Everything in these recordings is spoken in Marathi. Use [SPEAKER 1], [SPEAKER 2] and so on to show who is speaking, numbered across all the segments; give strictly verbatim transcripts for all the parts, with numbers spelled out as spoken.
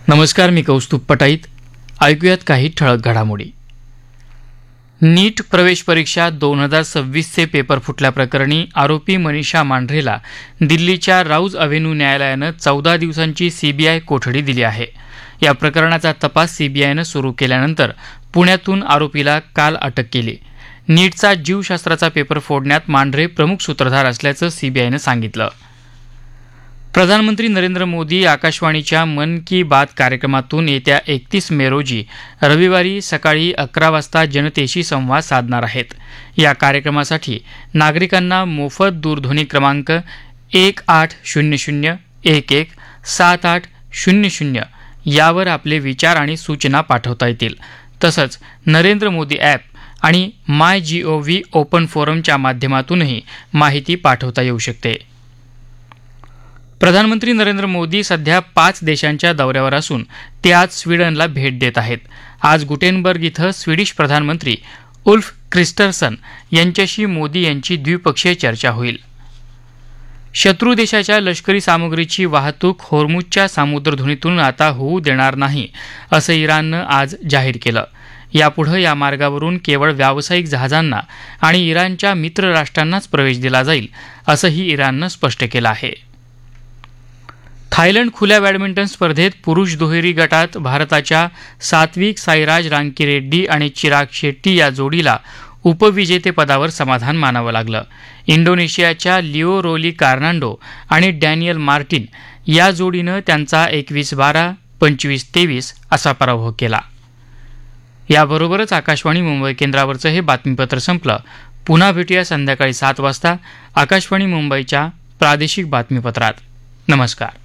[SPEAKER 1] नमस्कार, मी कौस्तुभ पटाईत. ऐकूयात काही ठळक घडामोडी. नीट प्रवेश परीक्षा दोन हजार सव्वीसचे पेपर फुटल्याप्रकरणी आरोपी मनीषा मांढरेला दिल्लीच्या राऊज अव्हेन्यू न्यायालयानं चौदा दिवसांची सीबीआय कोठडी दिली आहे. या प्रकरणाचा तपास सीबीआयनं सुरू केल्यानंतर पुण्यातून आरोपीला काल अटक केली. नीटचा जीवशास्त्राचा पेपर फोडण्यात मांढरे प्रमुख सूत्रधार असल्याचं सीबीआयनं सांगितलं. प्रधानमंत्री नरेंद्र मोदी आकाशवाणीच्या मन की बात कार्यक्रमातून येत्या एकतीस मे रोजी रविवारी सकाळी अकरा वाजता जनतेशी संवाद साधणार आहेत. या कार्यक्रमासाठी नागरिकांना मोफत दूरध्वनी क्रमांक एक आठ शून्य शून्य एक एक सात आठ शून्य शून्य यावर आपले विचार आणि सूचना पाठवता येतील. तसंच नरेंद्र मोदी ॲप आणि माय जी ओ व्ही ओपन फोरमच्या माध्यमातूनही माहिती पाठवता येऊ शकते. प्रधानमंत्री नरेंद्र मोदी सध्या पाच देशांच्या दौऱ्यावर असून ते आज स्वीडनला भेट देत आहेत. आज गुटेनबर्ग इथं स्वीडिश प्रधानमंत्री उल्फ क्रिस्टर्सन यांच्याशी मोदी यांची द्विपक्षीय चर्चा होईल. शत्रू देशाच्या लष्करी सामुग्रीची वाहतूक होर्मुझच्या सामुद्रधुनीतून आता होऊ देणार नाही असं इराणनं आज जाहीर केलं. यापुढे या मार्गावरून केवळ व्यावसायिक जहाजांना आणि इराणच्या मित्र राष्ट्रांनाच प्रवेश दिला जाईल असंही इराणनं स्पष्ट केलं आहे. थायलंड खुल्या बॅडमिंटन स्पर्धेत पुरुष दुहेरी गटात भारताच्या सात्विक साईराज रांकीरेड्डी आणि चिराग शेट्टी या जोडीला उपविजेतेपदावर समाधान मानावं लागलं. इंडोनेशियाच्या लिओ रोली कार्नांडो आणि डॅनियल मार्टिन या जोडीनं त्यांचा एकवीस बारा पंचवीस तेवीस असा पराभव केला. याबरोबरच आकाशवाणी मुंबई केंद्रावरचं हे बातमीपत्र संपलं. पुन्हा भेटूया संध्याकाळी सात वाजता आकाशवाणी मुंबईच्या प्रादेशिक बातमीपत्रात. नमस्कार.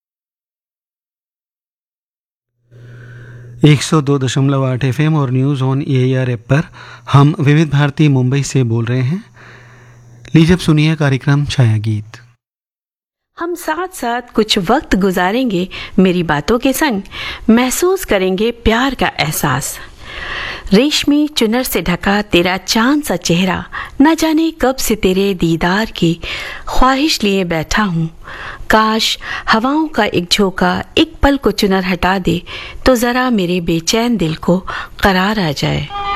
[SPEAKER 2] एक सौ दो दशमलव आठ एफ एम और news on A I R app पर हम विविध भारती मुंबई से बोल रहे हैं. लीजिए अब सुनिए कार्यक्रम छाया गीत.
[SPEAKER 3] हम साथ साथ कुछ वक्त गुजारेंगे मेरी बातों के संग, महसूस करेंगे प्यार का एहसास. रेशमी चुनर से ढका तेरा चांद सा चेहरा, न जाने कब से तेरे दीदार की ख्वाहिश लिए बैठा हूँ. काश हवाओं का एक झोंका एक पल को चुनर हटा दे तो जरा मेरे बेचैन दिल को करार आ जाए.